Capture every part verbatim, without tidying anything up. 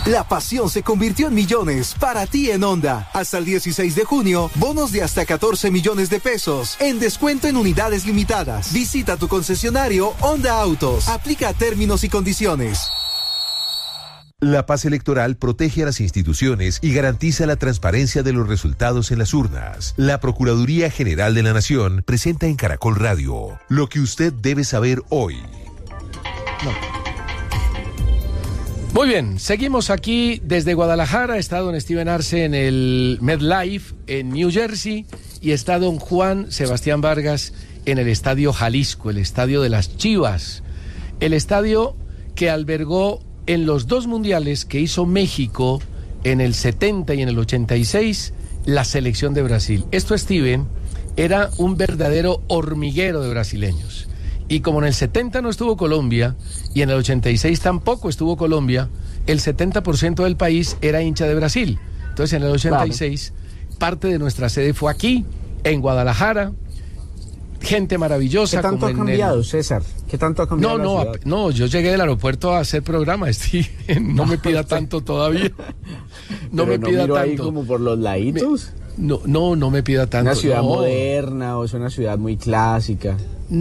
La pasión se convirtió en millones para ti en Honda. Hasta el dieciséis de junio, bonos de hasta catorce millones de pesos en descuento en unidades limitadas. Visita tu concesionario Honda Autos. Aplica términos y condiciones. La paz electoral protege a las instituciones y garantiza la transparencia de los resultados en las urnas. La Procuraduría General de la Nación presenta en Caracol Radio lo que usted debe saber hoy. No. Muy bien, seguimos aquí desde Guadalajara. Está don Steven Arce en el MetLife en New Jersey y está don Juan Sebastián Vargas en el Estadio Jalisco, el Estadio de las Chivas, el estadio que albergó en los dos mundiales que hizo México en el setenta y en el ochenta y seis la selección de Brasil. Esto, Steven, era un verdadero hormiguero de brasileños. Y como en el setenta no estuvo Colombia y en el ochenta y seis tampoco estuvo Colombia, el setenta por ciento del país era hincha de Brasil. Entonces en el ochenta y seis claro, parte de nuestra sede fue aquí, en Guadalajara. Gente maravillosa. ¿Qué tanto como ha en cambiado, el... César? ¿Qué tanto ha cambiado? No, no, a, no, yo llegué del aeropuerto a hacer programa, sí, no me pida tanto todavía. No me no pida miro tanto. Ahí como por los laditos. Me... No, no, no me pida tanto. ¿Una ciudad no. moderna o es una ciudad muy clásica?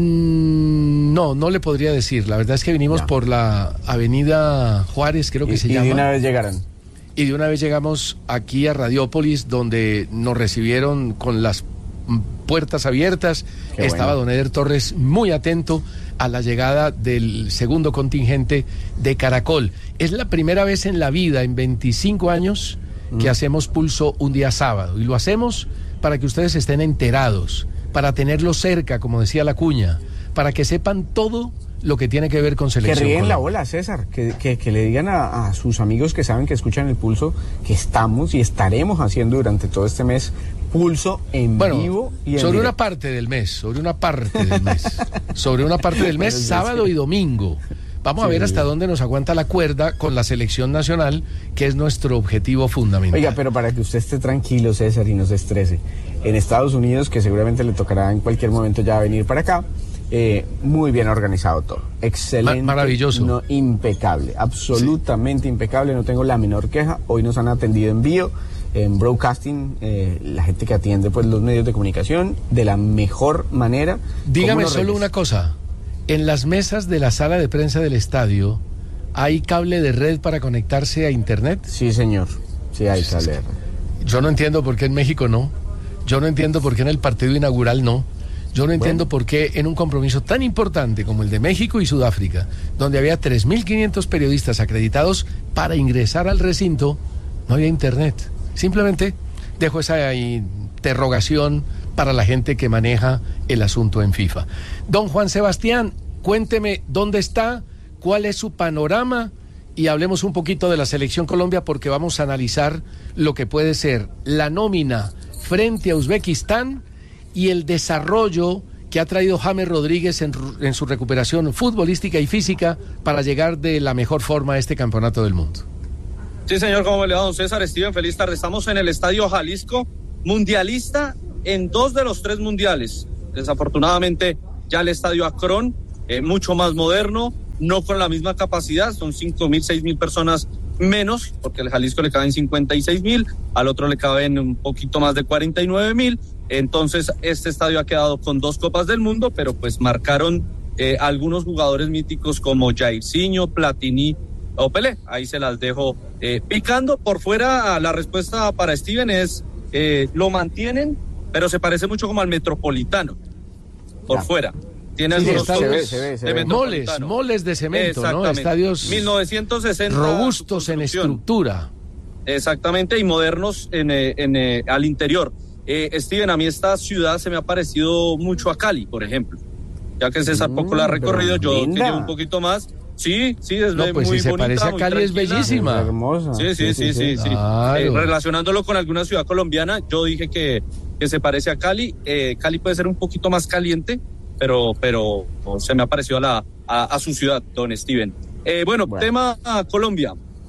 Mm, no, no le podría decir. La verdad es que vinimos ya. por la avenida Juárez, creo que y, se y llama. Y de una vez llegaron. Y de una vez llegamos aquí a Radiópolis, donde nos recibieron con las puertas abiertas. Qué Estaba bueno. Don Eder Torres muy atento a la llegada del segundo contingente de Caracol. Es la primera vez en la vida, en veinticinco años, que hacemos Pulso un día sábado, y lo hacemos para que ustedes estén enterados, para tenerlo cerca, como decía la cuña, para que sepan todo lo que tiene que ver con selección. Que ríen Colombia. La bola, César, que, que, que le digan a, a sus amigos que saben que escuchan el Pulso, que estamos y estaremos haciendo durante todo este mes Pulso en bueno, vivo y en sobre directo. una parte del mes, sobre una parte del mes, sobre una parte del mes, sábado y domingo. Vamos sí, a ver hasta sí. dónde nos aguanta la cuerda con la selección nacional, que es nuestro objetivo fundamental. Oiga, pero para que usted esté tranquilo, César, y no se estrese, en Estados Unidos, que seguramente le tocará en cualquier momento ya venir para acá, eh, muy bien organizado todo. Excelente. Ma- maravilloso. No, impecable, absolutamente sí. impecable, no tengo la menor queja. Hoy nos han atendido en vivo, en broadcasting, eh, la gente que atiende pues los medios de comunicación de la mejor manera. Dígame solo una cosa. En las mesas de la sala de prensa del estadio, ¿hay cable de red para conectarse a internet? Sí, señor. Sí, hay cable de red. Yo no entiendo por qué en México no. Yo no entiendo por qué en el partido inaugural no. Yo no entiendo bueno. por qué en un compromiso tan importante como el de México y Sudáfrica, donde había tres mil quinientos periodistas acreditados para ingresar al recinto, no había internet. Simplemente dejo esa interrogación para la gente que maneja el asunto en FIFA. Don Juan Sebastián, cuénteme dónde está, cuál es su panorama y hablemos un poquito de la Selección Colombia, porque vamos a analizar lo que puede ser la nómina frente a Uzbekistán y el desarrollo que ha traído James Rodríguez en, en su recuperación futbolística y física para llegar de la mejor forma a este campeonato del mundo. Sí, señor, ¿cómo le va, don César? Steven, feliz tarde. Estamos en el Estadio Jalisco, mundialista en dos de los tres mundiales. Desafortunadamente, ya el Estadio Akron, eh, mucho más moderno, no con la misma capacidad, son cinco mil, seis mil personas menos, porque al Jalisco le caben cincuenta y seis mil, al otro le caben un poquito más de cuarenta y nueve mil. Entonces, este estadio ha quedado con dos Copas del Mundo, pero pues marcaron eh, algunos jugadores míticos como Jairzinho, Platini o Pelé. Ahí se las dejo eh, picando. Por fuera, la respuesta para Steven es, eh, lo mantienen, pero se parece mucho como al Metropolitano, por ya. fuera. Tiene sí, algunos toques de moles, moles de cemento, ¿no? Estadios mil novecientos sesenta robustos en estructura. Exactamente, y modernos en, en, en al interior. Eh, Steven, a mí esta ciudad se me ha parecido mucho a Cali, por ejemplo. Ya que César mm, poco la ha recorrido, yo que llevo un poquito más. Sí, sí, es no, pues muy si se bonita, parece a Cali es bellísima. Es hermosa. Sí, sí, sí, sí, sí. sí. Claro. Eh, relacionándolo con alguna ciudad colombiana, yo dije que, que se parece a Cali. Eh, Cali puede ser un poquito más caliente, pero, pero se me ha parecido a, la, a, a su ciudad, don Steven. Eh, bueno, bueno, tema a Colombia.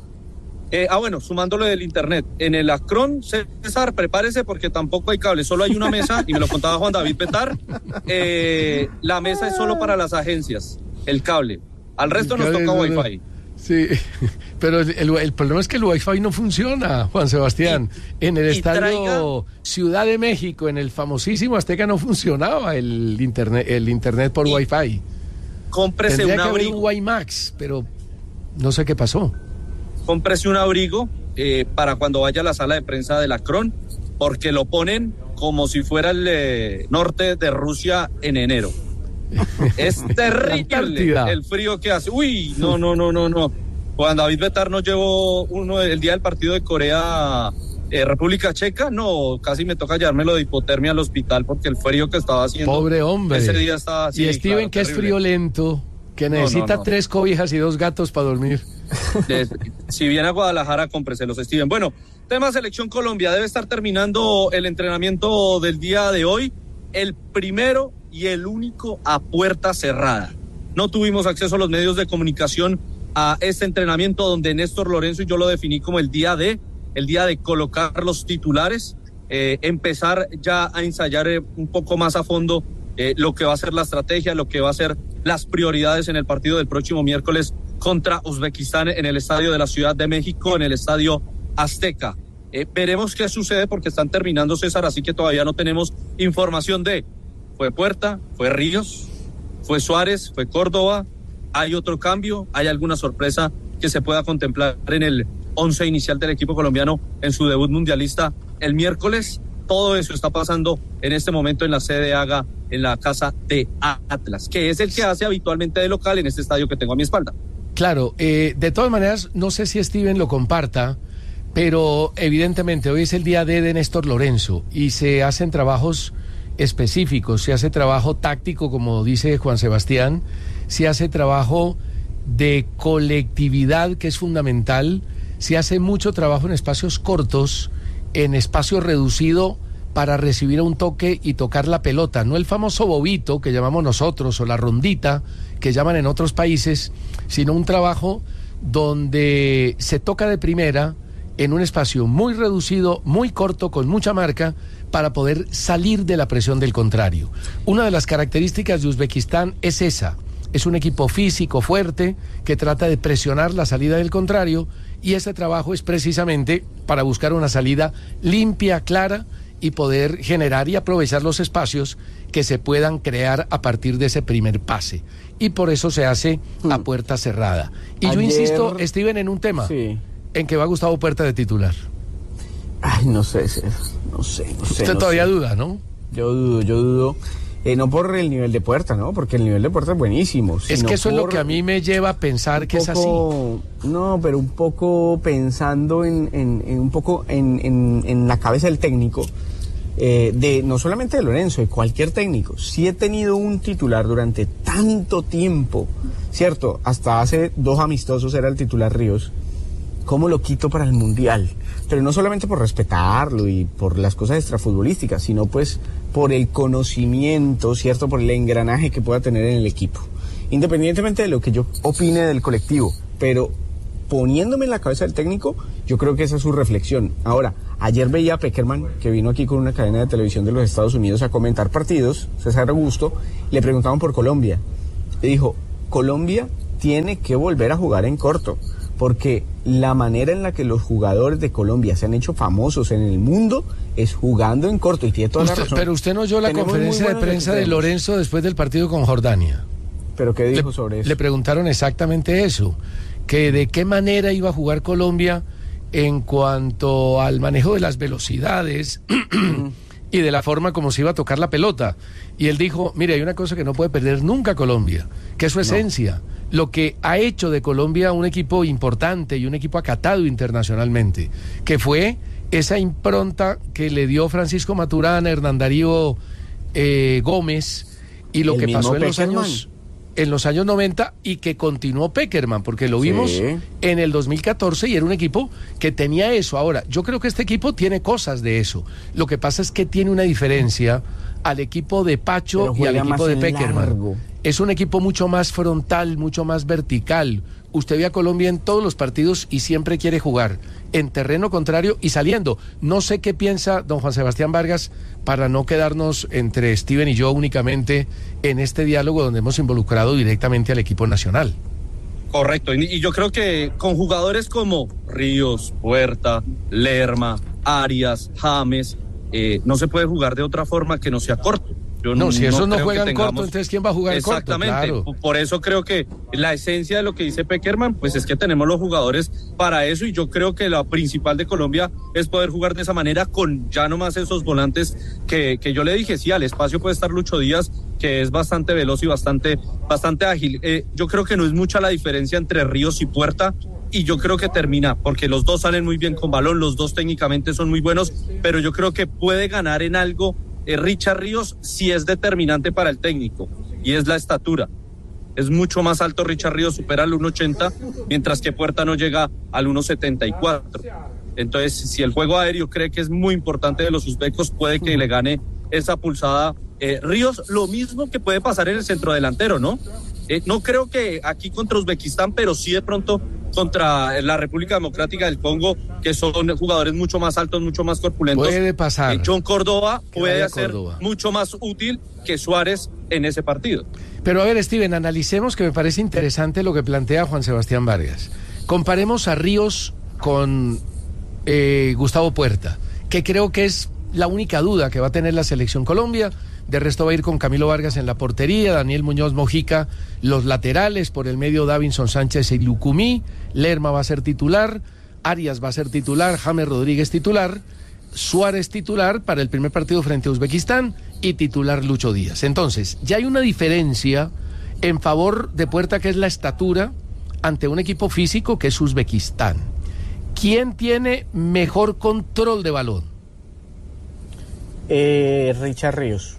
Eh, ah, bueno, sumándolo del internet. En el Akron, César, prepárese porque tampoco hay cable, solo hay una mesa, y me lo contaba Juan David Petar. Eh, la mesa es solo para las agencias, el cable. Al resto nos toca Wi-Fi. Sí, pero el, el, el problema es que el Wi-Fi no funciona, Juan Sebastián. Y, en el estadio traiga... Ciudad de México, en el famosísimo Azteca, no funcionaba el internet, el internet por y Wi-Fi. Cómprese Tendría un que abrigo. haber un WiMax, pero no sé qué pasó. Cómprese un abrigo eh, para cuando vaya a la sala de prensa de la Cron, porque lo ponen como si fuera el eh, norte de Rusia en enero. Es terrible el frío que hace. Uy, no, no, no, no, no. Juan David Betar nos llevó uno el día del partido de Corea, eh, República Checa. No, casi me toca llevármelo de hipotermia al hospital porque el frío que estaba haciendo. Pobre hombre. Ese día estaba así. Y Steven, claro, que terrible. Es friolento, que necesita no, no, no. tres cobijas y dos gatos para dormir. De, si viene a Guadalajara, cómpreselos, Steven. Bueno, tema Selección Colombia. Debe estar terminando el entrenamiento del día de hoy. El primero y el único a puerta cerrada. No tuvimos acceso a los medios de comunicación a este entrenamiento donde Néstor Lorenzo y yo lo definí como el día de, el día de colocar los titulares, eh, empezar ya a ensayar eh, un poco más a fondo eh, lo que va a ser la estrategia, lo que va a ser las prioridades en el partido del próximo miércoles contra Uzbekistán en el estadio de la Ciudad de México, en el estadio Azteca. Eh, veremos qué sucede porque están terminando, César, así que todavía no tenemos información de fue Puerta, fue Ríos, fue Suárez, fue Córdoba, hay otro cambio, hay alguna sorpresa que se pueda contemplar en el once inicial del equipo colombiano en su debut mundialista el miércoles. Todo eso está pasando en este momento en la sede Haga, en la casa de Atlas, que es el que hace habitualmente de local en este estadio que tengo a mi espalda. Claro, eh, de todas maneras, no sé si Steven lo comparta, pero evidentemente hoy es el día de, de Néstor Lorenzo y se hacen trabajos específicos, se hace trabajo táctico, como dice Juan Sebastián, se hace trabajo de colectividad, que es fundamental, se hace mucho trabajo en espacios cortos, en espacio reducido para recibir un toque y tocar la pelota, no el famoso bobito que llamamos nosotros o la rondita que llaman en otros países, sino un trabajo donde se toca de primera en un espacio muy reducido, muy corto, con mucha marca, para poder salir de la presión del contrario. Una de las características de Uzbekistán es esa, es un equipo físico, fuerte, que trata de presionar la salida del contrario, y ese trabajo es precisamente para buscar una salida limpia, clara, y poder generar y aprovechar los espacios que se puedan crear a partir de ese primer pase. Y por eso se hace a puerta cerrada. Y Ayer... yo insisto, Steven, en un tema, sí. en que va Gustavo Puerta de titular. Ay, no sé, no sé, no sé. Usted no todavía sé. duda, ¿no? Yo dudo, yo dudo. Eh, no por el nivel de Puerta, ¿no? Porque el nivel de Puerta es buenísimo. Es que eso es lo que a mí me lleva a pensar que poco, es así. No, pero un poco pensando en, en, en un poco en, en, en la cabeza del técnico, eh, de no solamente de Lorenzo, de cualquier técnico. Si he tenido un titular durante tanto tiempo, ¿cierto? Hasta hace dos amistosos era el titular Ríos. ¿Cómo lo quito para el Mundial? Pero no solamente por respetarlo y por las cosas extrafutbolísticas, sino pues por el conocimiento, ¿cierto? Por el engranaje que pueda tener en el equipo. Independientemente de lo que yo opine del colectivo, pero poniéndome en la cabeza del técnico, yo creo que esa es su reflexión. Ahora, ayer veía a Peckerman, que vino aquí con una cadena de televisión de los Estados Unidos a comentar partidos, César Augusto, le preguntaban por Colombia. Le dijo, Colombia tiene que volver a jugar en corto, porque la manera en la que los jugadores de Colombia se han hecho famosos en el mundo es jugando en corto, y tiene toda usted, la razón. Pero usted no oyó la Tenemos conferencia de prensa de Lorenzo después del partido con Jordania. ¿Pero qué dijo le, sobre eso? Le preguntaron exactamente eso, que de qué manera iba a jugar Colombia en cuanto al manejo de las velocidades y de la forma como se iba a tocar la pelota. Y él dijo, mire, hay una cosa que no puede perder nunca Colombia, que es su esencia. No. Lo que ha hecho de Colombia un equipo importante y un equipo acatado internacionalmente, que fue esa impronta que le dio Francisco Maturana, Hernán Darío eh, Gómez, y lo que pasó en los años en los años noventa y que continuó Peckerman, porque lo vimos sí. en el dos mil catorce y era un equipo que tenía eso. Ahora, yo creo que este equipo tiene cosas de eso. Lo que pasa es que tiene una diferencia al equipo de Pacho y al equipo de Peckerman. Largo. Es un equipo mucho más frontal, mucho más vertical. Usted ve a Colombia en todos los partidos y siempre quiere jugar en terreno contrario y saliendo. No sé qué piensa don Juan Sebastián Vargas, para no quedarnos entre Steven y yo únicamente en este diálogo donde hemos involucrado directamente al equipo nacional. Correcto, y, y yo creo que con jugadores como Ríos, Puerta, Lerma, Arias, James, eh, no se puede jugar de otra forma que no sea corto. Yo no, si esos no, no juegan tengamos... corto, entonces ¿quién va a jugar Exactamente, corto? Exactamente, claro. Por eso creo que la esencia de lo que dice Peckerman, pues es que tenemos los jugadores para eso, y yo creo que la principal de Colombia es poder jugar de esa manera con ya nomás esos volantes que, que yo le dije, sí, al espacio puede estar Lucho Díaz, que es bastante veloz y bastante, bastante ágil. Eh, yo creo que no es mucha la diferencia entre Ríos y Puerta, y yo creo que termina, porque los dos salen muy bien con balón, los dos técnicamente son muy buenos, pero yo creo que puede ganar en algo eh, Richard Ríos si es determinante para el técnico, y es la estatura. Es mucho más alto Richard Ríos, supera el uno ochenta, mientras que Puerta no llega al uno setenta y cuatro. Entonces, si el juego aéreo cree que es muy importante de los uzbecos, puede que le gane esa pulsada eh, Ríos, lo mismo que puede pasar en el centrodelantero, ¿no? Eh, no creo que aquí contra Uzbekistán, pero sí de pronto contra la República Democrática del Congo, que son jugadores mucho más altos, mucho más corpulentos. Puede pasar. Eh, John Córdoba puede ser Córdoba. mucho más útil que Suárez en ese partido. Pero a ver, Steven, analicemos, que me parece interesante lo que plantea Juan Sebastián Vargas. Comparemos a Ríos con eh, Gustavo Puerta, que creo que es la única duda que va a tener la selección Colombia. De resto va a ir con Camilo Vargas en la portería, Daniel Muñoz Mojica, los laterales, por el medio Davinson Sánchez y Lucumí, Lerma va a ser titular, Arias va a ser titular, James Rodríguez titular, Suárez titular para el primer partido frente a Uzbekistán y titular Lucho Díaz. Entonces, ya hay una diferencia en favor de Puerta, que es la estatura, ante un equipo físico que es Uzbekistán. ¿Quién tiene mejor control de balón? Eh, Richard Ríos.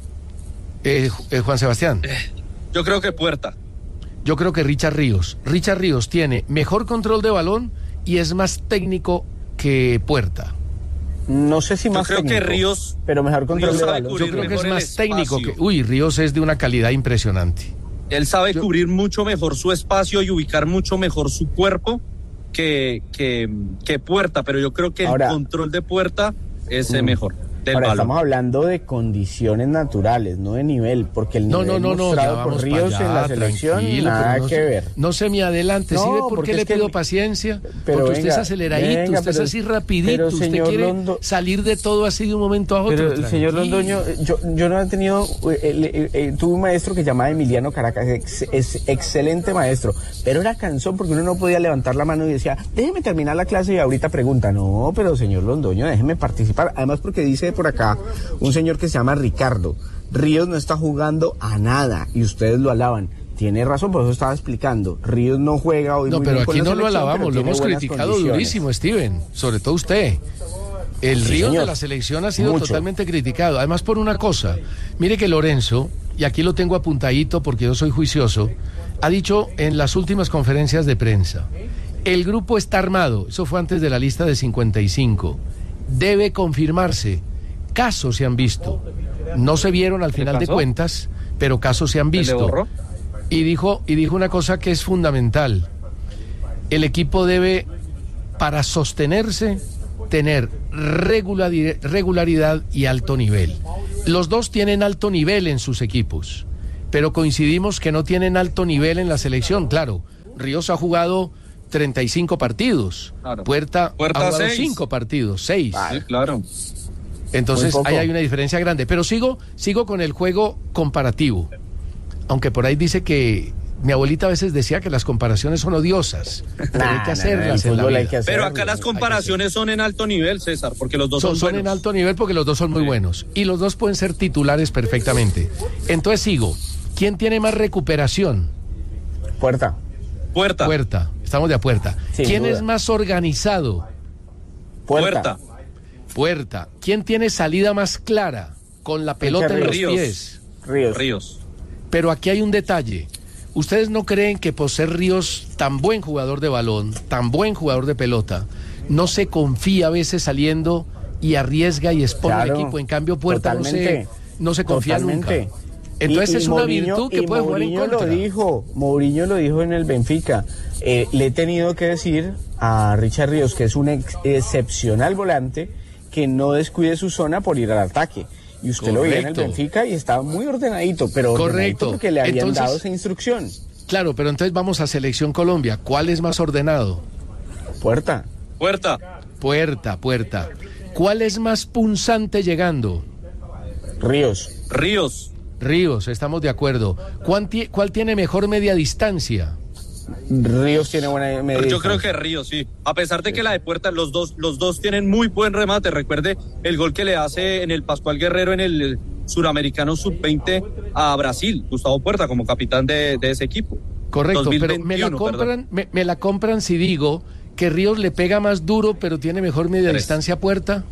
Eh, eh, Juan Sebastián. Yo creo que Puerta. Yo creo que Richard Ríos. Richard Ríos tiene mejor control de balón y es más técnico que Puerta. No sé si más Yo creo técnico, que Ríos, pero mejor control Ríos de sabe balón. cubrir Yo creo que es mejor el más técnico que... espacio. Uy, Ríos es de una calidad impresionante. Él sabe Yo- cubrir mucho mejor su espacio y ubicar mucho mejor su cuerpo que, que, que Puerta, pero yo creo que Ahora- el control de Puerta es eh, Mm. mejor del Ahora balón. estamos hablando de condiciones naturales, no de nivel, porque el No, nivel no, no, no, ya mostrado vamos por Ríos para allá, en la selección, tranquilo, nada pero no que se- ver. No se me adelante, ¿sí No, ve por porque qué le es que pido mi- paciencia? pero Porque usted venga, es aceleradito, venga, usted pero- es así rapidito, pero, usted señor quiere Londo- salir de todo así de un momento a otro. Pero el señor tranquilo. Londoño, yo, yo no he tenido, eh, eh, eh, tuve un maestro que se llamaba Emiliano Caracas, ex- es excelente maestro, pero era cansón porque uno no podía levantar la mano y decía, déjeme terminar la clase y ahorita pregunta. No, pero señor Londoño, déjeme participar. Además porque dice por acá un señor que se llama Ricardo, Ríos no está jugando a nada y ustedes lo alaban. Tiene razón, por eso estaba explicando. Ríos no juega hoy No, muy pero bien con aquí la no lo selección, alabamos, pero lo tiene hemos buenas criticado condiciones. durísimo, Steven, sobre todo usted. El Sí, Ríos señor. de la selección ha sido Mucho. totalmente criticado. Además, por una cosa, mire que Lorenzo, y aquí lo tengo apuntadito porque yo soy juicioso, ha dicho en las últimas conferencias de prensa, el grupo está armado, eso fue antes de la lista de cincuenta y cinco, debe confirmarse, casos se han visto, no se vieron al final de cansó? cuentas, pero casos se han ¿Se le visto. borró? Y dijo, y dijo una cosa que es fundamental. El equipo debe, para sostenerse, tener regulari- regularidad y alto nivel. Los dos tienen alto nivel en sus equipos, pero coincidimos que no tienen alto nivel en la selección. Claro, Ríos ha jugado treinta y cinco partidos, Claro. Puerta, Puerta ha jugado seis. cinco partidos, seis. Sí, claro. Entonces Muy poco. ahí hay una diferencia grande. Pero sigo, sigo con el juego comparativo. Aunque por ahí dice que mi abuelita a veces decía que las comparaciones son odiosas, pero Nah, hay que nah, nah, hacerlas el en la fútbol hay vida. que hacerlo. Pero acá las comparaciones son en alto nivel, César, porque los dos Son, son, son buenos. en alto nivel porque los dos son muy Sí. buenos. Y los dos pueden ser titulares perfectamente. Entonces sigo. ¿Quién tiene más recuperación? Puerta. Puerta. Puerta. Estamos de a Puerta. Sin ¿Quién duda. es más organizado? Puerta. Puerta. Puerta. ¿Quién tiene salida más clara? Con la pelota en los Ríos. pies. Ríos. Ríos. Pero aquí hay un detalle. ¿Ustedes no creen que por ser Ríos tan buen jugador de balón, tan buen jugador de pelota, no se confía a veces saliendo y arriesga y expone Claro, al equipo? En cambio, Puerta no se, totalmente, no se confía totalmente. nunca. Entonces Y- y es una Mourinho- virtud que y puede jugar en Mourinho contra. lo dijo, Mourinho lo dijo en el Benfica. Eh, le he tenido que decir a Richard Ríos que es un ex- excepcional volante, que no descuide su zona por ir al ataque. Y usted lo veía en el Correcto. Benfica y estaba muy ordenadito, pero Correcto. ordenadito porque le habían Entonces- dado esa instrucción. Claro, pero entonces vamos a Selección Colombia. ¿Cuál es más ordenado? Puerta. Puerta. Puerta, Puerta. ¿Cuál es más punzante llegando? Ríos. Ríos. Ríos, estamos de acuerdo. ¿Cuál, ti- cuál tiene mejor media distancia? Ríos tiene buena medida. Yo creo que Ríos, sí. A pesar de que la de Puerta, los dos, los dos tienen muy buen remate. Recuerde el gol que le hace en el Pascual Guerrero en el Suramericano sub veinte a Brasil, Gustavo Puerta, como capitán de, de ese equipo. Correcto, dos mil pero me la veintiuno, compran, me, me la compran si digo que Ríos le pega más duro, pero tiene mejor media Tres. distancia a Puerta.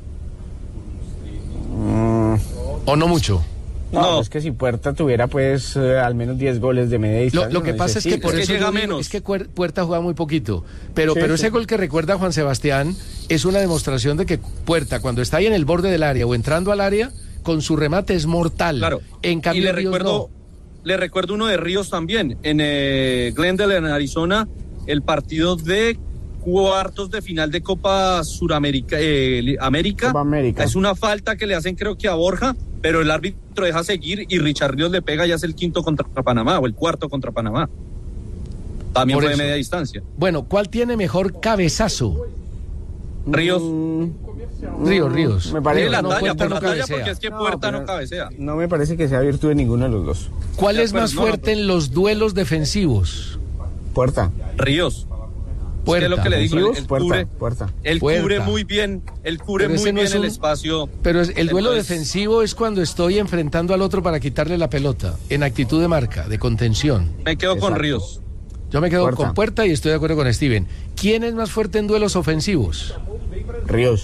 Mm, ¿O no mucho? no, No. es que si Puerta tuviera pues eh, al menos diez goles de media Lo, distancia. lo que uno pasa dice, es que sí, por es que eso llega yo digo, menos. es que Cuer- Puerta juega muy poquito, pero Sí, pero sí. ese gol que recuerda Juan Sebastián es una demostración de que Puerta, cuando está ahí en el borde del área o entrando al área, con su remate es mortal. Claro. En cambio y le Ríos recuerdo, no. le recuerdo uno de Ríos también, en eh, Glendale, en Arizona, el partido de cuartos de final de Copa Suramérica, eh, América. Copa América. Es una falta que le hacen creo que a Borja, pero el árbitro deja seguir y Richard Ríos le pega y hace el quinto contra Panamá, o el cuarto contra Panamá. También Por fue de eso. media distancia. Bueno, ¿cuál tiene mejor cabezazo? Ríos. Mm, Ríos, Ríos. me parece- Tiene la no, talla, Puerta por no la talla, cabecea. porque es que No, Puerta pero- no cabecea. No me parece que sea virtud de ninguno de los dos. ¿Cuál De es más acuerdo, no, no, fuerte pero- en los duelos defensivos? Puerta. Ríos. Puerta. Es que es lo que le digo, él, Defensivos, él puerta, cubre, puerta. él Puerta. cubre muy bien, él cubre Pero ese muy no bien es el un- espacio. Pero es- el duelo Entonces, defensivo es cuando estoy enfrentando al otro para quitarle la pelota, en actitud de marca, de contención. Me quedo con Exacto. Ríos. Yo me quedo Puerta. con Puerta y estoy de acuerdo con Steven. ¿Quién es más fuerte en duelos ofensivos? Ríos.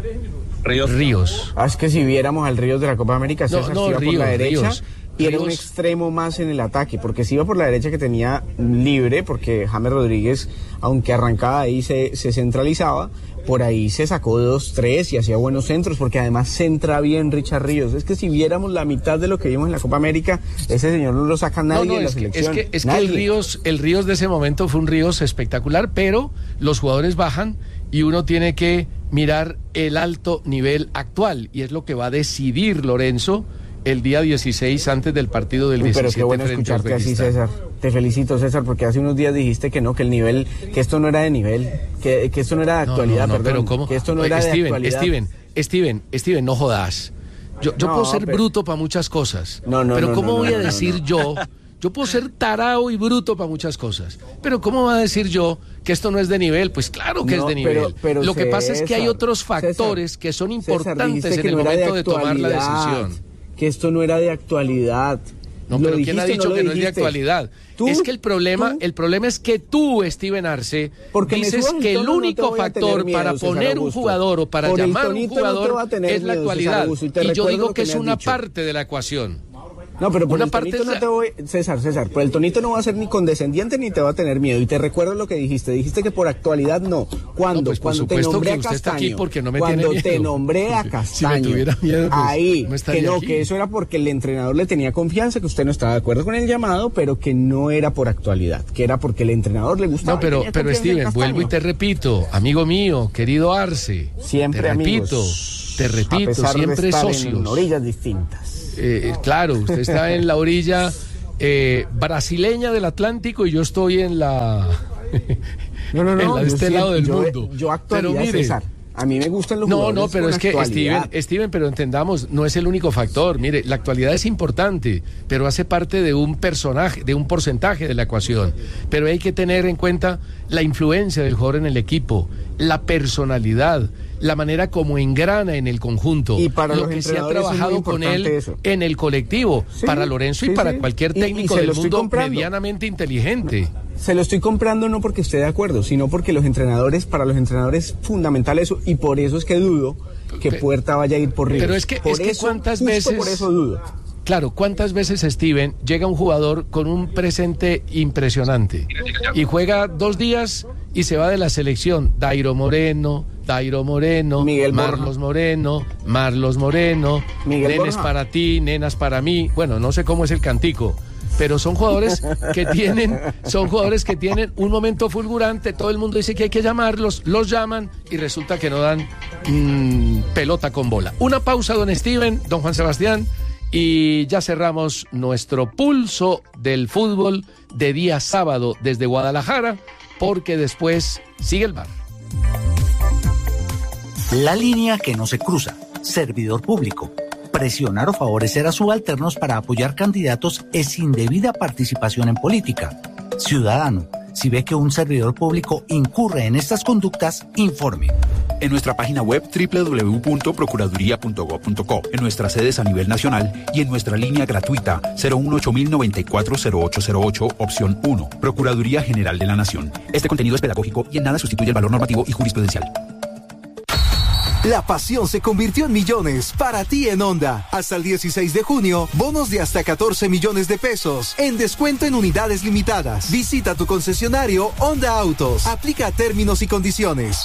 Ríos. Ríos. Ah, es que si viéramos al Ríos de la Copa América, No, César no, se iba por Ríos, la derecha Ríos. y era un Ríos. extremo más en el ataque, porque si iba por la derecha que tenía libre, porque James Rodríguez, aunque arrancaba ahí, se, se centralizaba, por ahí se sacó dos, tres y hacía buenos centros, porque además centra bien Richard Ríos. Es que si viéramos la mitad de lo que vimos en la Copa América, ese señor no lo saca nadie No, no, de la es que, es selección. que, es que Nadie. el Ríos, el Ríos de ese momento fue un Ríos espectacular, pero los jugadores bajan y uno tiene que mirar el alto nivel actual, y es lo que va a decidir Lorenzo el día dieciséis antes del partido del Uy, diecisiete. pero qué bueno frente a escucharte así, Uzbekistán. César. Te felicito, César, porque hace unos días dijiste que no, que el nivel, que esto no era de nivel, que, que esto no era de No, actualidad, no, no, perdón, pero ¿cómo? que esto no Oye, era de Steven, actualidad. Steven, Steven, Steven, no jodas. Yo, yo No, puedo ser pero- bruto para muchas cosas, No, no, pero no, ¿cómo no, voy no, a no, decir no. yo? Yo puedo ser tarao y bruto para muchas cosas, pero ¿cómo va a decir yo que esto no es de nivel? Pues claro que No, es de pero- nivel. pero Lo que pasa es que hay César, otros factores César, que son César, importantes dijiste en que el no era momento de tomar la actualidad, decisión. Que esto no era de actualidad. No, ¿Lo pero ¿quién ha dijiste o dicho lo que no es de dijiste? actualidad? ¿Tú? Es que el problema, ¿Tú? el problema es que tú, Steven Arce, Porque me dices subas el que el tono, no te único voy a tener factor miedo, para César poner un Augusto. jugador o para Por el llamar a un tonito no te jugador va a tener es la miedo, César actualidad. Augusto, y te Y yo recuerdo digo lo que que es me has una dicho. parte de la ecuación. No, pero por Una el parte tonito es no la- te voy... César, César, por el tonito no va a ser ni condescendiente ni te va a tener miedo. Y te recuerdo lo que dijiste. Dijiste que por actualidad no. ¿Cuándo? No, pues, por Cuando te supuesto nombré que a usted está Castaño. aquí porque no me Cuando tiene te miedo. nombré a Si me Castaño. tuviera miedo, pues, ahí. no que estaría no, aquí. que eso era porque el entrenador le tenía confianza, que usted no estaba de acuerdo con el llamado, pero que no era por actualidad. Que era porque el entrenador le gustaba. No, pero, tenía pero confianza en Steven, Castaño. vuelvo y te repito, amigo mío, querido Arce. Siempre te amigos. repito, te a repito, pesar de siempre estar socios. en orillas distintas. Eh, claro, usted está en la orilla eh, brasileña del Atlántico y yo estoy en la No, no, no. en la de yo este sí- lado del yo, mundo. Yo actualidad, Pero mire, César. A mí me gustan los no, jugadores no, pero con es que actualidad. Steven, Steven, pero entendamos, no es el único factor. Mire, la actualidad es importante, pero hace parte de un personaje, de un porcentaje de la ecuación. Pero hay que tener en cuenta la influencia del jugador en el equipo, la personalidad, la manera como engrana en el conjunto, Y para lo los que se ha entrenadores es muy trabajado con él importante eso. en el colectivo, Sí, para Lorenzo y sí, para sí. cualquier Y- y técnico se lo del estoy mundo comprando. medianamente inteligente. Se lo estoy comprando no porque esté de acuerdo, sino porque los entrenadores, para los entrenadores es fundamental eso, y por eso es que dudo que Pe- Puerta vaya a ir por Ríos. pero es que- por es que eso, cuántas justo veces- por eso dudo. Claro, ¿cuántas veces, Steven, llega un jugador con un presente impresionante y juega dos días y se va de la selección? Dairo Moreno, Dairo Moreno, Miguel Borja. Marlos Moreno, Marlos Moreno, Miguel nenes Borja. para ti, nenas para mí. Bueno, no sé cómo es el cantico, pero son jugadores que tienen, son jugadores que tienen un momento fulgurante. Todo el mundo dice que hay que llamarlos, los llaman y resulta que no dan mm, pelota con bola. Una pausa, don Steven, don Juan Sebastián, Y ya cerramos nuestro pulso del fútbol de día sábado desde Guadalajara, porque después sigue el bar. La línea que no se cruza. Servidor público. Presionar o favorecer a subalternos para apoyar candidatos es indebida participación en política. Ciudadano, si ve que un servidor público incurre en estas conductas, informe. En nuestra página web doble u doble u doble u punto procuraduría punto gob punto co, en nuestras sedes a nivel nacional y en nuestra línea gratuita cero uno ocho mil noventa y cuatro cero ocho cero ocho, opción uno. Procuraduría General de la Nación. Este contenido es pedagógico y en nada sustituye el valor normativo y jurisprudencial. La pasión se convirtió en millones para ti en Honda. Hasta el dieciséis de junio, bonos de hasta catorce millones de pesos en descuento en unidades limitadas. Visita tu concesionario Honda Autos. Aplica términos y condiciones.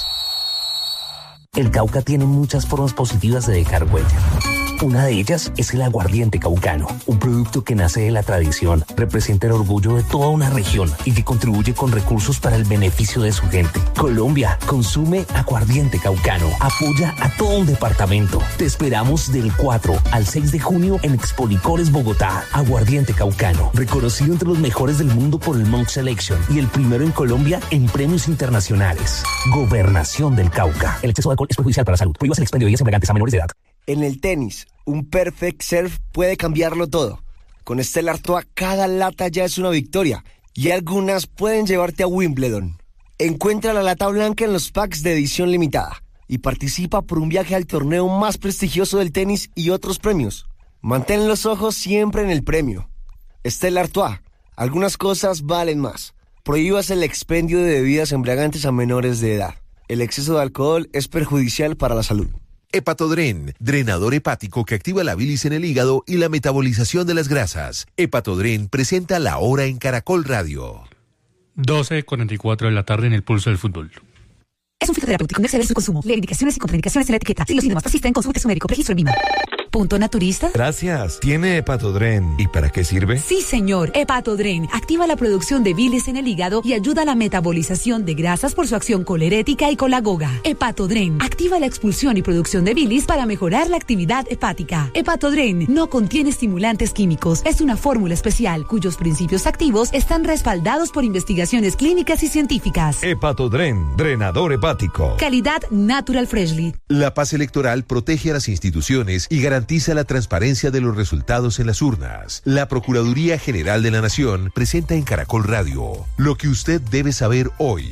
El Cauca tiene muchas formas positivas de dejar huella. Una de ellas es el aguardiente caucano, un producto que nace de la tradición, representa el orgullo de toda una región y que contribuye con recursos para el beneficio de su gente. Colombia, consume aguardiente caucano, apoya a todo un departamento. Te esperamos del cuatro al seis de junio en Expolicores Bogotá. Aguardiente caucano, reconocido entre los mejores del mundo por el Monk Selection y el primero en Colombia en premios internacionales. Gobernación del Cauca. El exceso de alcohol es perjudicial para la salud. Prohíbas el expendio de bebidas embriagantes a menores de edad. En el tenis, un perfect serve puede cambiarlo todo. Con Stella Artois, cada lata ya es una victoria y algunas pueden llevarte a Wimbledon. Encuentra la lata blanca en los packs de edición limitada y participa por un viaje al torneo más prestigioso del tenis y otros premios. Mantén los ojos siempre en el premio. Stella Artois, algunas cosas valen más. Prohíbas el expendio de bebidas embriagantes a menores de edad. El exceso de alcohol es perjudicial para la salud. Hepatodren, drenador hepático que activa la bilis en el hígado y la metabolización de las grasas. Hepatodren presenta La Hora en Caracol Radio. doce cuarenta y cuatro de la tarde en el pulso del fútbol. Es un fitoterapéutico, no exceder su consumo. Lee indicaciones y contraindicaciones en la etiqueta. Si los síntomas persisten, consulte a su médico. Registro en Vima. ¿Punto naturista? Gracias. ¿Tiene Hepatodren? ¿Y para qué sirve? Sí, señor. Hepatodren activa la producción de bilis en el hígado y ayuda a la metabolización de grasas por su acción colerética y colagoga. Hepatodren activa la expulsión y producción de bilis para mejorar la actividad hepática. Hepatodren no contiene estimulantes químicos. Es una fórmula especial cuyos principios activos están respaldados por investigaciones clínicas y científicas. Hepatodren, drenador hepático. Calidad Natural Freshly. La paz electoral protege a las instituciones y garantiza la transparencia de los resultados en las urnas. La Procuraduría General de la Nación presenta en Caracol Radio lo que usted debe saber hoy.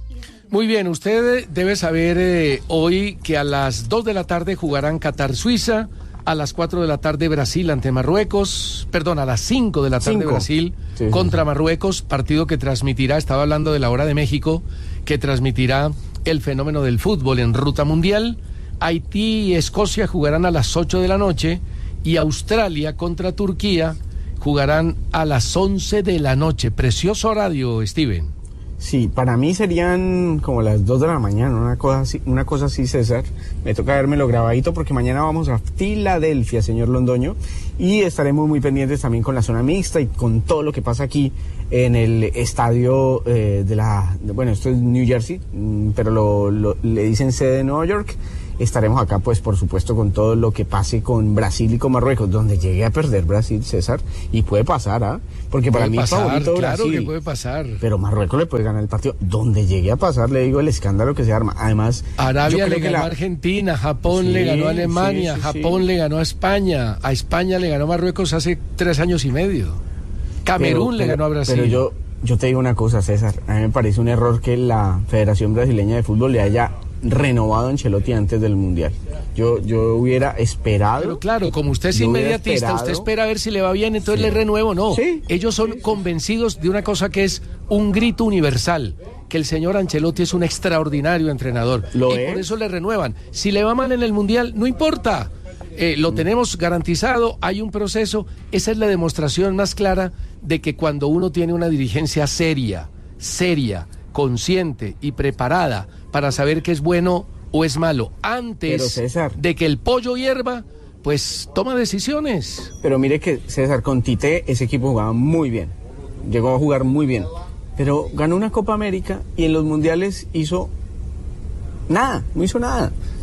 Muy bien, usted debe saber eh, hoy que a las dos de la tarde jugarán Qatar-Suiza, a las cuatro de la tarde Brasil ante Marruecos, perdón, a las cinco de la tarde Cinco. Brasil Sí, sí. contra Marruecos, partido que transmitirá, estaba hablando de la hora de México, que transmitirá el fenómeno del fútbol en ruta mundial. Haití y Escocia jugarán a las ocho de la noche y Australia contra Turquía jugarán a las once de la noche. Precioso horario, Steven. Sí, para mí serían como las dos de la mañana, una cosa así, una cosa así, César. Me toca vérmelo grabadito porque mañana vamos a Filadelfia, señor Londoño, y estaremos muy pendientes también con la zona mixta y con todo lo que pasa aquí en el estadio eh, de la... de- bueno, esto es New Jersey, mm, pero lo, lo- le dicen sede de Nueva York. Estaremos acá, pues, por supuesto, con todo lo que pase con Brasil y con Marruecos, donde llegue a perder Brasil, César, y puede pasar, ¿ah? Porque para Puede mí es pasar, favorito claro Brasil. que puede pasar. Pero Marruecos le puede ganar el partido. Donde llegue a pasar, le digo, el escándalo que se arma. Además, Arabia yo creo le que ganó la- a Argentina, Japón Sí, le ganó a Alemania, sí, sí, Japón sí. le ganó a España, a España le ganó a Marruecos hace tres años y medio. Camerún Pero- le pero- ganó a Brasil. Pero yo, yo te digo una cosa, César. A mí me parece un error que la Federación Brasileña de Fútbol le haya renovado a Ancelotti antes del Mundial. Yo, yo hubiera esperado... Pero claro, como usted es yo hubiera inmediatista, esperado- usted espera a ver si le va bien, entonces Sí. le renuevo. No, Sí, ellos son convencidos de una cosa que es un grito universal, que el señor Ancelotti es un extraordinario entrenador. Lo y es. por eso le renuevan. Si le va mal en el Mundial, no importa. Eh, lo tenemos garantizado, hay un proceso. Esa es la demostración más clara de que cuando uno tiene una dirigencia seria, seria, consciente y preparada para saber qué es bueno o es malo, Pero, antes César. de que el pollo hierva, pues toma decisiones. Pero mire que, César, con Tite ese equipo jugaba muy bien. Llegó a jugar muy bien. Pero ganó una Copa América y en los mundiales hizo nada, no hizo nada.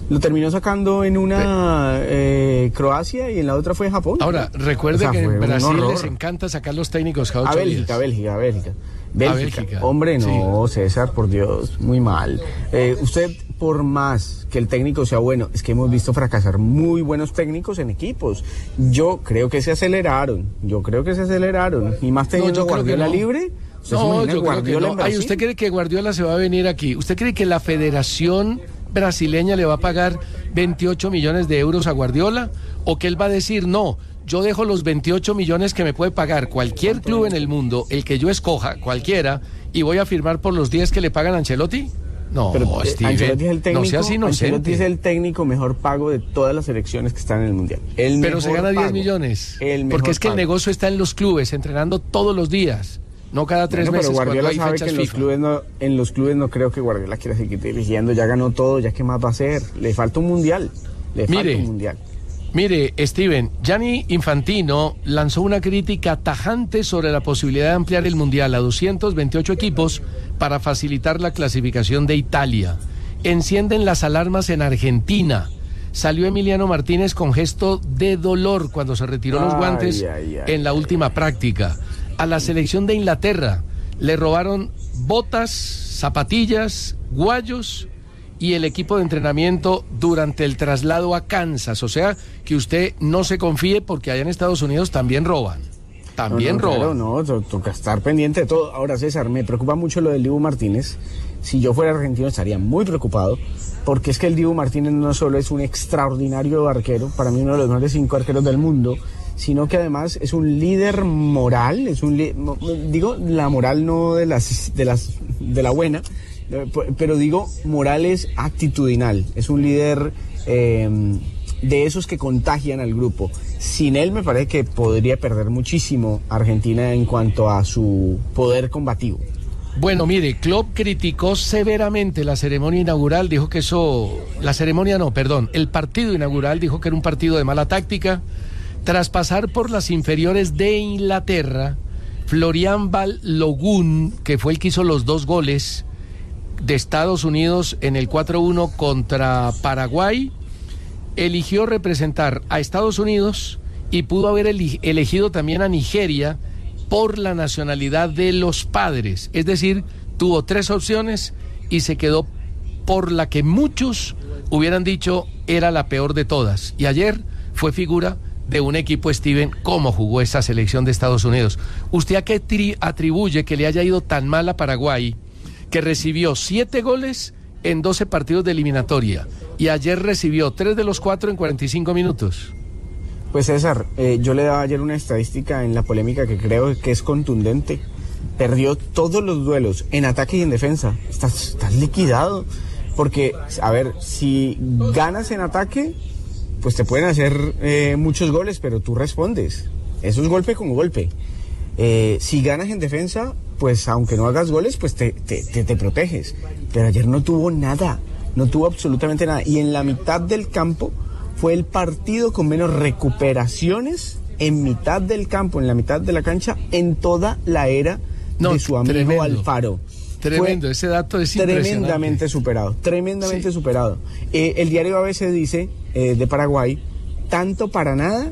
Lo terminó sacando en una eh, Croacia y en la otra fue Japón. Ahora, recuerde o sea, que en Brasil les encanta sacar los técnicos cada ocho a Bélgica, días. Bélgica, a Bélgica, Bélgica. A Bélgica. Hombre, no, sí. César, por Dios, muy mal. Eh, usted, por más que el técnico sea bueno, es que hemos visto fracasar muy buenos técnicos en equipos. Yo creo que se aceleraron, yo creo que se aceleraron. Y más teniendo no, Guardiola no. libre... No, yo creo que no. Ay, ¿usted cree que Guardiola se va a venir aquí? ¿Usted cree que la Federación Brasileña le va a pagar veintiocho millones de euros a Guardiola? ¿O que él va a decir, no, yo dejo los veintiocho millones que me puede pagar cualquier club en el mundo, el que yo escoja, cualquiera, y voy a firmar por los diez que le pagan a Ancelotti? No, pero, Steven, Ancelotti es el técnico, no seas inocente. Ancelotti es el técnico mejor pago de todas las selecciones que están en el Mundial. El pero se gana diez millones. Porque es que pago. El negocio está en los clubes, entrenando todos los días. No cada tres bueno, meses. Pero Guardiola cuando hay sabe que en FIFA. los clubes no, en los clubes no creo que Guardiola quiera seguir dirigiendo. Ya ganó todo, ya qué más va a hacer. Le falta un mundial. Le mire, falta un mundial. Mire, Steven, Gianni Infantino lanzó una crítica tajante sobre la posibilidad de ampliar el mundial a doscientos veintiocho equipos para facilitar la clasificación de Italia. Encienden las alarmas en Argentina. Salió Emiliano Martínez con gesto de dolor cuando se retiró ay, los guantes ay, ay, en la última práctica. A la selección de Inglaterra le robaron botas, zapatillas, guayos y el equipo de entrenamiento durante el traslado a Kansas. O sea, que usted no se confíe porque allá en Estados Unidos también roban. También no, no, roban. Claro, no, to- toca estar pendiente de todo. Ahora, César, me preocupa mucho lo del Dibu Martínez. Si yo fuera argentino estaría muy preocupado porque es que el Dibu Martínez no solo es un extraordinario arquero, para mí uno de los mejores cinco arqueros del mundo, sino que además es un líder moral, es un li- digo la moral no de las de las de la buena, pero digo moral es actitudinal, es un líder eh, de esos que contagian al grupo. Sin él me parece que podría perder muchísimo Argentina en cuanto a su poder combativo. Bueno, mire, Klopp criticó severamente la ceremonia inaugural, dijo que eso, la ceremonia no, perdón, el partido inaugural, dijo que era un partido de mala táctica. Tras pasar por las inferiores de Inglaterra, Florian Balogun, que fue el que hizo los dos goles de Estados Unidos en el cuatro uno contra Paraguay, eligió representar a Estados Unidos y pudo haber eli- elegido también a Nigeria por la nacionalidad de los padres. Es decir, tuvo tres opciones y se quedó por la que muchos hubieran dicho era la peor de todas. Y ayer fue figura de un equipo, Steven, cómo jugó esa selección de Estados Unidos. ¿Usted a qué tri- atribuye que le haya ido tan mal a Paraguay, que recibió siete goles en doce partidos de eliminatoria y ayer recibió tres de los cuatro en cuarenta y cinco minutos? Pues César, eh, yo le daba ayer una estadística en la polémica que creo que es contundente. Perdió todos los duelos en ataque y en defensa. Estás, estás liquidado. Porque, a ver, si ganas en ataque, pues te pueden hacer eh, muchos goles, pero tú respondes. Eso es golpe con golpe. Eh, si ganas en defensa, pues aunque no hagas goles, pues te, te, te, te proteges. Pero ayer no tuvo nada, no tuvo absolutamente nada. Y en la mitad del campo fue el partido con menos recuperaciones en mitad del campo, en la mitad de la cancha, en toda la era no, de su amigo tremendo, Alfaro. Tremendo, fue ese dato es impresionante. Tremendamente superado, tremendamente sí. superado. Eh, el diario A B C dice, eh, de Paraguay, tanto para nada,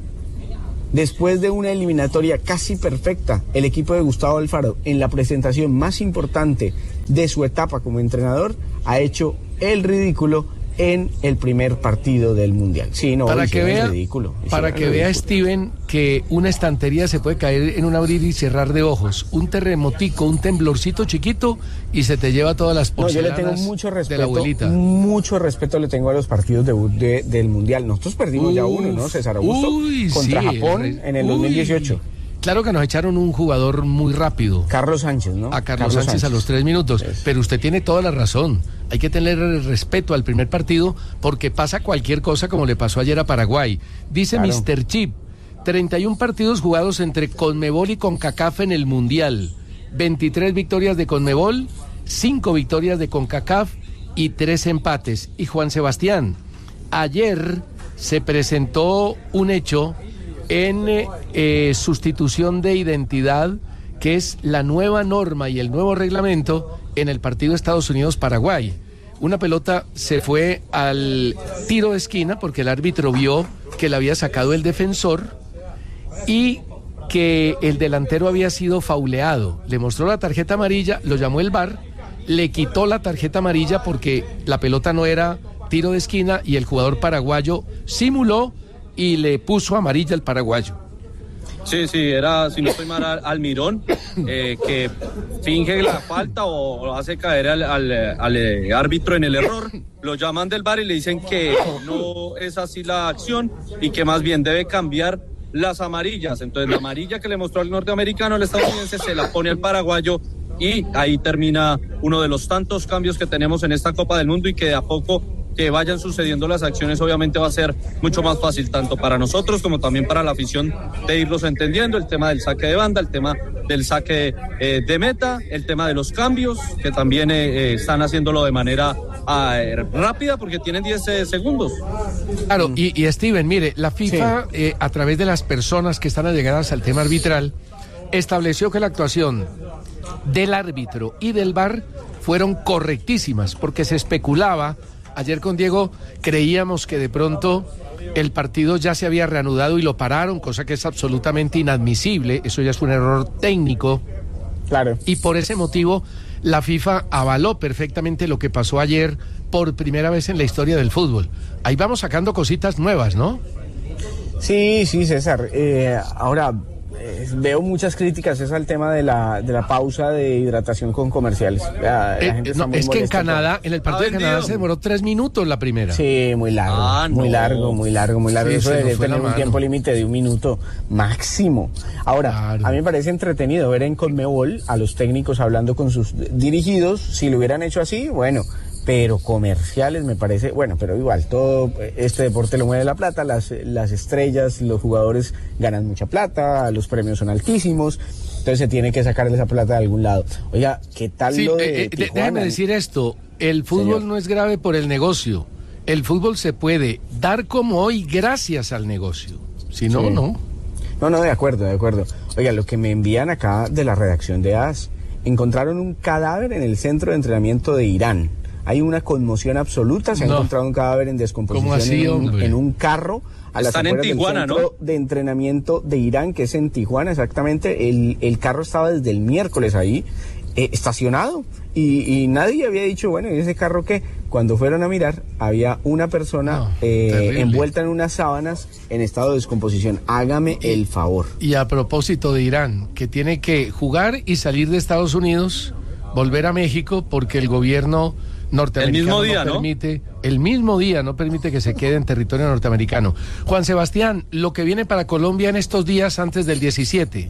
después de una eliminatoria casi perfecta, el equipo de Gustavo Alfaro, en la presentación más importante de su etapa como entrenador, ha hecho el ridículo en el primer partido del Mundial. Sí, no, para que vea, ridículo, para que vea, Steven, que una estantería se puede caer en un abrir y cerrar de ojos. Un terremotico, un temblorcito chiquito y se te lleva todas las porcelanas. No, yo le tengo mucho respeto, de la abuelita. Mucho respeto le tengo a los partidos de, de, del Mundial. Nosotros perdimos Uf, ya uno, ¿no? César Augusto uy, contra sí, Japón el, en el uy. dos mil dieciocho. Claro que nos echaron un jugador muy rápido. Carlos Sánchez, ¿no? A Carlos, Carlos Sánchez, Sánchez a los tres minutos. Es. Pero usted tiene toda la razón. Hay que tener respeto al primer partido porque pasa cualquier cosa como le pasó ayer a Paraguay. Dice claro. mister Chip, treinta y uno partidos jugados entre Conmebol y CONCACAF en el Mundial. veintitrés victorias de Conmebol, cinco victorias de CONCACAF y tres empates. Y Juan Sebastián, ayer se presentó un hecho en eh, sustitución de identidad, que es la nueva norma y el nuevo reglamento en el partido Estados Unidos-Paraguay. una pelota se fue al tiro de esquina porque el árbitro vio que la había sacado el defensor y que el delantero había sido fauleado. Le mostró la tarjeta amarilla, lo llamó el V A R, le quitó la tarjeta amarilla porque la pelota no era tiro de esquina y el jugador paraguayo simuló y le puso amarilla al paraguayo. Sí, sí, era, si no estoy mal, Almirón, eh, que finge la falta o hace caer al, al, al eh, árbitro en el error. Lo llaman del V A R y le dicen que no es así la acción y que más bien debe cambiar las amarillas. Entonces la amarilla que le mostró al norteamericano, el estadounidense, se la pone al paraguayo y ahí termina uno de los tantos cambios que tenemos en esta Copa del Mundo y que de a poco que vayan sucediendo las acciones obviamente va a ser mucho más fácil tanto para nosotros como también para la afición de irlos entendiendo, el tema del saque de banda, el tema del saque eh, de meta, el tema de los cambios que también eh, eh, están haciéndolo de manera eh, rápida porque tienen diez eh, segundos. Claro, y, y Steven, mire, la FIFA sí. eh, a través de las personas que están allegadas al tema arbitral estableció que la actuación del árbitro y del V A R fueron correctísimas porque se especulaba. Ayer con Diego creíamos que de pronto el partido ya se había reanudado y lo pararon, cosa que es absolutamente inadmisible, eso ya es un error técnico. Claro. Y por ese motivo la FIFA avaló perfectamente lo que pasó ayer por primera vez en la historia del fútbol. Ahí vamos sacando cositas nuevas, ¿no? Sí, sí, César. Eh, ahora... Veo muchas críticas, es al tema de la de la pausa de hidratación con comerciales. La, la eh, gente no, es que en Canadá, en el partido de Canadá se demoró tres minutos la primera. Sí, muy largo, ah, no. muy largo, muy largo, muy largo. Sí, eso debe tener un tiempo límite de un minuto máximo. Ahora, claro. A mí me parece entretenido ver en Conmebol a los técnicos hablando con sus dirigidos. Si lo hubieran hecho así, bueno... pero comerciales me parece, bueno, pero igual, todo este deporte lo mueve la plata, las, las estrellas, los jugadores ganan mucha plata, los premios son altísimos, entonces se tiene que sacar esa plata de algún lado. Oiga, ¿qué tal sí, lo de eh, eh, Déjame decir esto, el fútbol Señor. no es grave por el negocio, el fútbol se puede dar como hoy gracias al negocio, si no, sí. no. No, no, de acuerdo, de acuerdo. Oiga, lo que me envían acá de la redacción de A S, encontraron un cadáver en el centro de entrenamiento de Irán. Hay una conmoción absoluta, se ha no. encontrado un cadáver en descomposición así, en, un, en un carro a las Están afueras en Tijuana, del centro ¿no? de entrenamiento de Irán, que es en Tijuana, exactamente. El, el carro estaba desde el miércoles ahí, eh, estacionado, y, y nadie había dicho, bueno, ¿y ese carro qué? Cuando fueron a mirar, había una persona no, eh, envuelta en unas sábanas en estado de descomposición. Hágame y, el favor. Y a propósito de Irán, que tiene que jugar y salir de Estados Unidos, volver a México, porque el gobierno... norteamericano el mismo día, no permite, ¿no? El mismo día no permite que se quede en territorio norteamericano. Juan Sebastián, lo que viene para Colombia en estos días antes del diecisiete.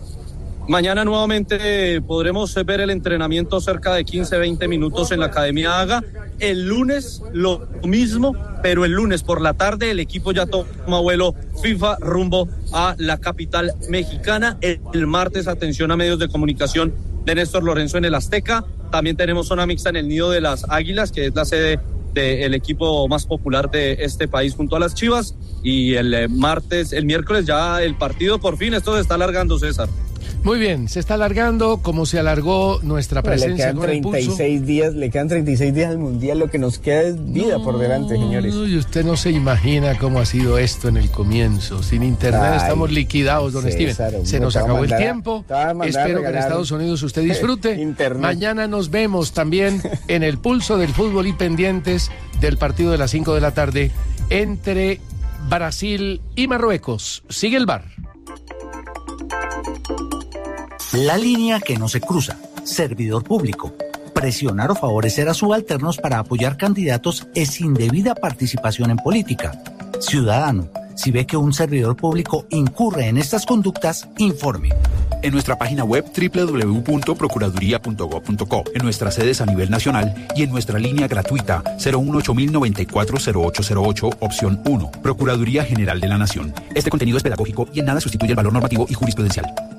Mañana nuevamente podremos ver el entrenamiento cerca de quince, veinte minutos en la Academia Haga. El lunes lo mismo, pero el lunes por la tarde el equipo ya toma vuelo FIFA rumbo a la capital mexicana. El, el martes, atención a medios de comunicación de Néstor Lorenzo en el Azteca. También tenemos zona mixta en el Nido de las Águilas, que es la sede del equipo más popular de este país junto a las Chivas. Y el eh, martes, el miércoles ya el partido por fin, esto se está alargando, César. Muy bien, se está alargando como se alargó nuestra presencia con el pulso. Le quedan treinta y seis días, le quedan treinta y seis días al Mundial, lo que nos queda es vida no, por delante, señores. Y usted no se imagina cómo ha sido esto en el comienzo. Sin internet Ay, estamos liquidados, don César, Steven. Se nos acabó mandar, el tiempo. Espero que en Estados Unidos usted disfrute. Mañana nos vemos también en el pulso del fútbol y pendientes del partido de las cinco de la tarde entre Brasil y Marruecos. Sigue el V A R. La línea que no se cruza. Servidor público. Presionar o favorecer a subalternos para apoyar candidatos es indebida participación en política. Ciudadano, si ve que un servidor público incurre en estas conductas, informe. En nuestra página web doble u doble u doble u punto procuraduría punto gob punto co, en nuestras sedes a nivel nacional y en nuestra línea gratuita cero uno ocho mil noventa y cuatro cero ocho cero ocho, opción uno. Procuraduría General de la Nación. Este contenido es pedagógico y en nada sustituye el valor normativo y jurisprudencial.